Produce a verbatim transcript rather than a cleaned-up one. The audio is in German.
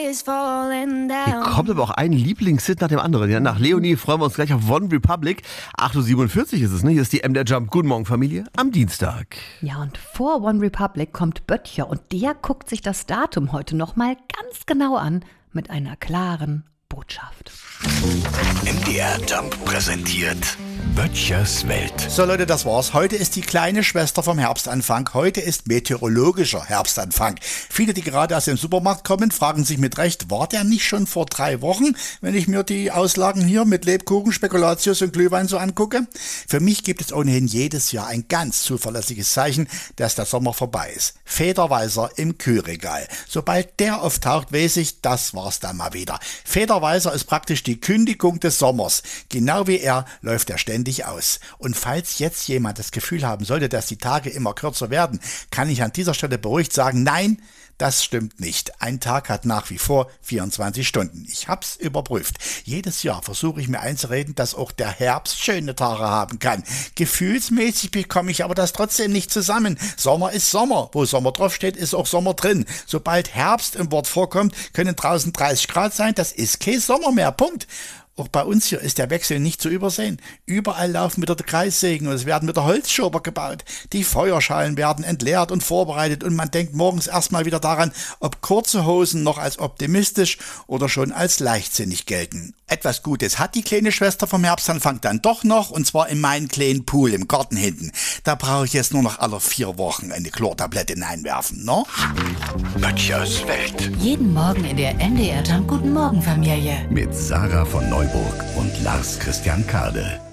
Hier kommt aber auch ein Lieblingshit nach dem anderen. Ja, nach Leonie freuen wir uns gleich auf One Republic. acht Uhr siebenundvierzig ist es, ne? Hier ist die M D R Jump. Guten Morgen, Familie, am Dienstag. Ja, und vor One Republic kommt Böttcher und der guckt sich das Datum heute nochmal ganz genau an mit einer klaren Botschaft. M D R Jump präsentiert Böttchers Welt. So Leute, das war's. Heute ist die kleine Schwester vom Herbstanfang. Heute ist meteorologischer Herbstanfang. Viele, die gerade aus dem Supermarkt kommen, fragen sich mit Recht, war der nicht schon vor drei Wochen, wenn ich mir die Auslagen hier mit Lebkuchen, Spekulatius und Glühwein so angucke? Für mich gibt es ohnehin jedes Jahr ein ganz zuverlässiges Zeichen, dass der Sommer vorbei ist. Federweißer im Kühlregal. Sobald der auftaucht, weiß ich, das war's dann mal wieder. Federweißer ist praktisch die Kündigung des Sommers. Genau wie er läuft er ständig aus. Und falls jetzt jemand das Gefühl haben sollte, dass die Tage immer kürzer werden, kann ich an dieser Stelle beruhigt sagen, nein, das stimmt nicht. Ein Tag hat nach wie vor vierundzwanzig Stunden. Ich hab's überprüft. Jedes Jahr versuche ich mir einzureden, dass auch der Herbst schöne Tage haben kann. Gefühlsmäßig bekomme ich aber das trotzdem nicht zusammen. Sommer ist Sommer. Wo Sommer draufsteht, ist auch Sommer drin. Sobald Herbst im Wort vorkommt, können draußen dreißig Grad sein. Das ist kein Sommer mehr. Punkt. Auch bei uns hier ist der Wechsel nicht zu übersehen. Überall laufen wieder die Kreissägen und es werden wieder Holzschober gebaut. Die Feuerschalen werden entleert und vorbereitet und man denkt morgens erstmal wieder daran, ob kurze Hosen noch als optimistisch oder schon als leichtsinnig gelten. Etwas Gutes hat die kleine Schwester vom Herbstanfang dann doch noch, und zwar in meinem kleinen Pool im Garten hinten. Da brauche ich jetzt nur noch alle vier Wochen eine Chlortablette hineinwerfen, ne? Böttchers Welt. Jeden Morgen in der M D R Jump Guten Morgen Familie. Mit Sarah von Neuburg und Lars Christian Kade.